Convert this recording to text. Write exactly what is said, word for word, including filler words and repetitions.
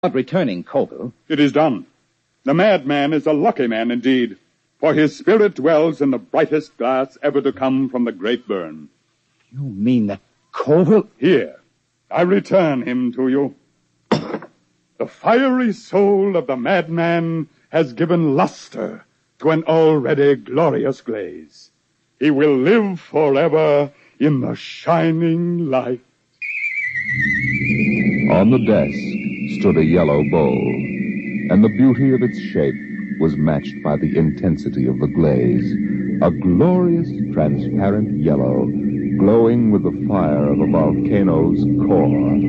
Not returning Colville. It is done. The madman is a lucky man indeed, for his spirit dwells in the brightest glass ever to come from the great burn. You mean that Colville? Here, I return him to you. The fiery soul of the madman has given luster to an already glorious glaze. He will live forever in the shining light. On the desk stood a yellow bowl, and the beauty of its shape was matched by the intensity of the glaze, a glorious transparent yellow, glowing with the fire of a volcano's core.